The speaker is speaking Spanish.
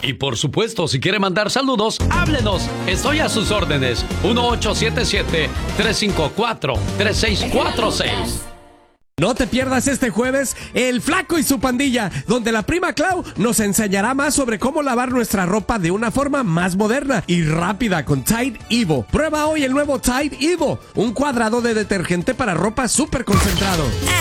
Y por supuesto, si quiere mandar saludos, háblenos. Estoy a sus órdenes. 1877-354-3646. No te pierdas este jueves El Flaco y su Pandilla, donde la prima Clau nos enseñará más sobre cómo lavar nuestra ropa de una forma más moderna y rápida con Tide Evo. Prueba hoy el nuevo Tide Evo, un cuadrado de detergente para ropa súper concentrado.